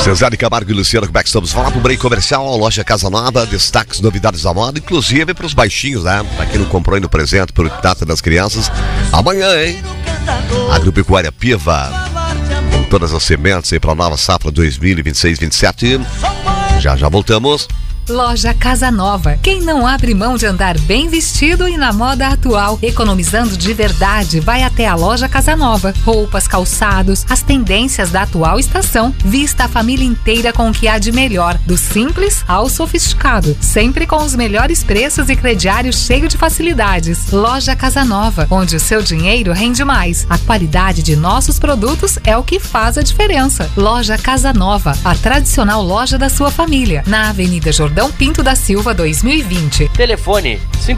Cesare Camargo e Luciano, como é que estamos? Falar pro break comercial, loja Casa Nova, destaques, novidades da moda, inclusive para os baixinhos, né? Pra quem não comprou ainda o presente por data das crianças. Amanhã, hein? Agropecuária Piva, com todas as sementes aí pra nova safra 2026-27. Já voltamos. Loja Casa Nova. Quem não abre mão de andar bem vestido e na moda atual, economizando de verdade, vai até a Loja Casa Nova. Roupas, calçados, as tendências da atual estação. Vista a família inteira com o que há de melhor, do simples ao sofisticado. Sempre com os melhores preços e crediário cheio de facilidades. Loja Casa Nova, onde o seu dinheiro rende mais. A qualidade de nossos produtos é o que faz a diferença. Loja Casa Nova, a tradicional loja da sua família. Na Avenida Jordão Pinto da Silva 2020. Telefone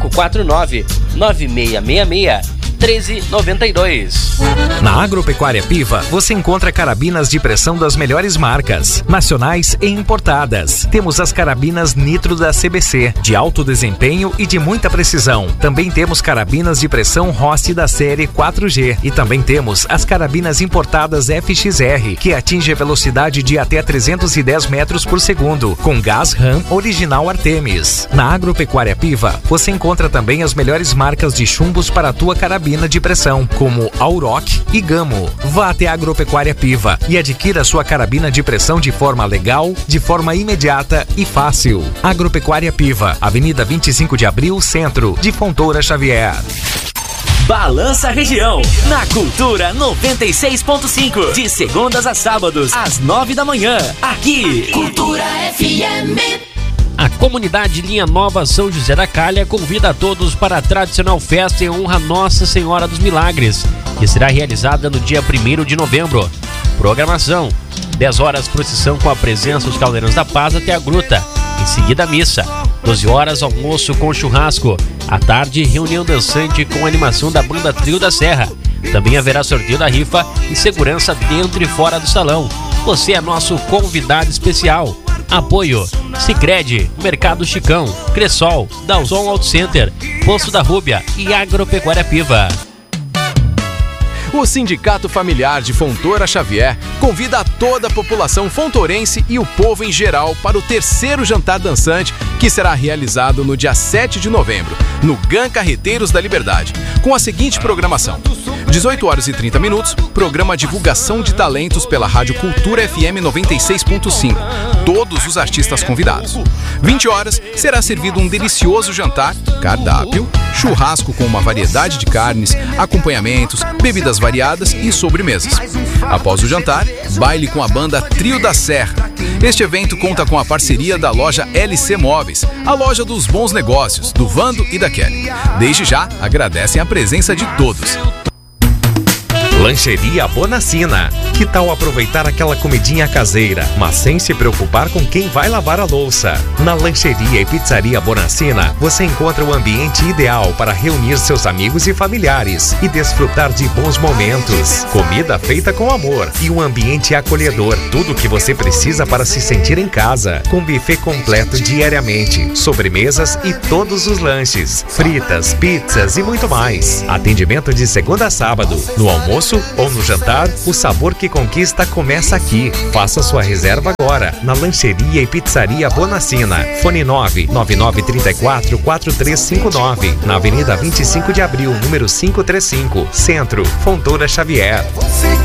549-9666-1392. Na Agropecuária Piva, você encontra carabinas de pressão das melhores marcas, nacionais e importadas. Temos as carabinas Nitro da CBC, de alto desempenho e de muita precisão. Também temos carabinas de pressão Rossi da série 4G. E também temos as carabinas importadas FXR, que atinge a velocidade de até 310 metros por segundo, com gás RAM original Artemis. Na Agropecuária Piva, você encontra também as melhores marcas de chumbos para a tua carabina de pressão, como Auroch e Gamo. Vá até a Agropecuária Piva e adquira sua carabina de pressão de forma legal, de forma imediata e fácil. Agropecuária Piva, Avenida 25 de Abril, Centro, de Fontoura Xavier. Balança Região, na Cultura 96.5, de segundas a sábados, às 9 da manhã, aqui. Cultura FM. A comunidade Linha Nova São José da Calha convida a todos para a tradicional festa em honra a Nossa Senhora dos Milagres, que será realizada no dia 1º de novembro. Programação: 10 horas procissão com a presença dos Cavaleiros da Paz até a gruta. Em seguida, missa. 12 horas, almoço com churrasco. À tarde, reunião dançante com animação da banda Trio da Serra. Também haverá sorteio da rifa e segurança dentro e fora do salão. Você é nosso convidado especial. Apoio: Sicredi, Mercado Chicão, Cressol, Dalzon Auto Center, Poço da Rúbia e Agropecuária Piva. O Sindicato Familiar de Fontoura Xavier convida a toda a população fontorense e o povo em geral para o 3º jantar dançante, que será realizado no dia 7 de novembro, no GAN Carreteiros da Liberdade, com a seguinte programação: 18 horas e 30 minutos, programa Divulgação de Talentos pela Rádio Cultura FM 96.5, todos os artistas convidados. 20 horas, será servido um delicioso jantar, cardápio, churrasco com uma variedade de carnes, acompanhamentos, bebidas variadas e sobremesas. Após o jantar, baile com a banda Trio da Serra. Este evento conta com a parceria da loja LC Móveis, a loja dos bons negócios, do Vando e da Kelly. Desde já, agradecem a presença de todos. Lancheria Bonacina. Que tal aproveitar aquela comidinha caseira, mas sem se preocupar com quem vai lavar a louça? Na Lancheria e Pizzaria Bonacina, você encontra o ambiente ideal para reunir seus amigos e familiares e desfrutar de bons momentos. Comida feita com amor e um ambiente acolhedor. Tudo o que você precisa para se sentir em casa. Com buffet completo diariamente, sobremesas e todos os lanches, fritas, pizzas e muito mais. Atendimento de segunda a sábado. No almoço ou no jantar, o sabor que conquista começa aqui. Faça sua reserva agora na Lancheria e Pizzaria Bonacina. Fone 99934-4359, na Avenida 25 de Abril, número 535, Centro, Fontoura Xavier.